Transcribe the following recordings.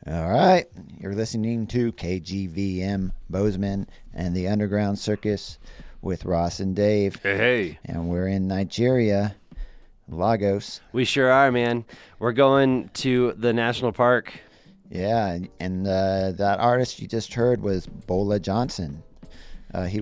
All right, you're listening to KGVM Bozeman and the Underground Circus with Ross and Dave. Hey. And we're in Nigeria, Lagos. We sure are, man. We're going to the national park. Yeah, and that artist you just heard was Bola Johnson. He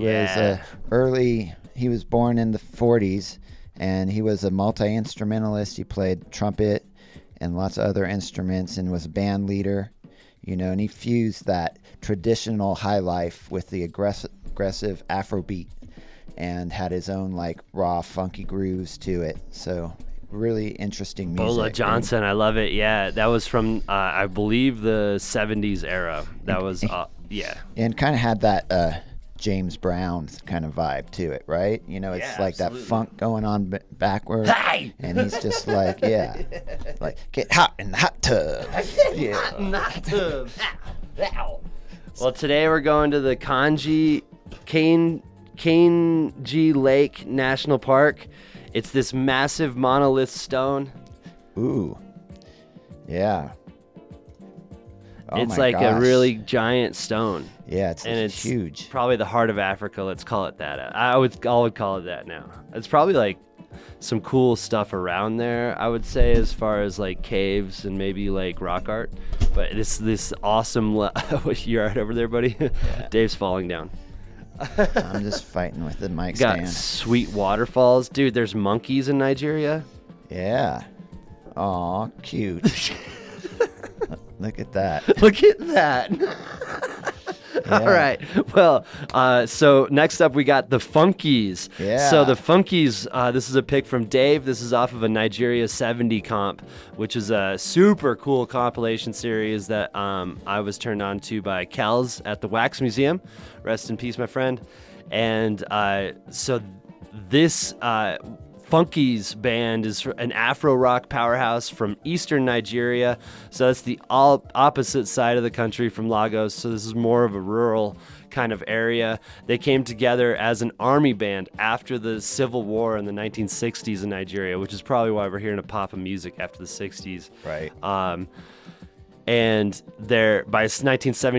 was born in the 40s, and he was a multi-instrumentalist. He played trumpet and lots of other instruments and was a band leader, and he fused that traditional high life with the aggressive Afrobeat and had his own raw funky grooves to it. So really interesting music. Bola Johnson, I love it. Yeah, that was from I believe the 70s era. That was yeah. And kind of had that James Brown kind of vibe to it, right? It's like absolutely. that funk going on backward. Hey! And he's just like get hot in the hot tub. Yeah. Hot in the hot tub. Ow. Well, today we're going to the Kainji Lake National Park. It's this massive monolith stone. Ooh. Yeah. Oh It's my like gosh. a really giant stone. Yeah, it's It's huge. Probably the heart of Africa. Let's call it that. I would call it that now. It's probably like some cool stuff around there, I would say, as far as like caves and maybe like rock art. But it's this awesome. You're right over there, buddy. Yeah. Dave's falling down. I'm just fighting with the mic Got stand. sweet waterfalls, dude. There's monkeys in Nigeria. Yeah. Aw, cute. Look at that. Look at that. All right. Well, so next up we got the Funkies. Yeah. So the Funkies, this is a pick from Dave. This is off of a Nigeria 70 comp, which is a super cool compilation series that I was turned on to by Kels at the Wax Museum. Rest in peace, my friend. And so this Funkies band is an Afro rock powerhouse from eastern Nigeria. So that's the opposite side of the country from Lagos. So this is more of a rural kind of area. They came together as an army band after the Civil War in the 1960s in Nigeria, which is probably why we're hearing a pop of music after the 60s. Right. And by 1970,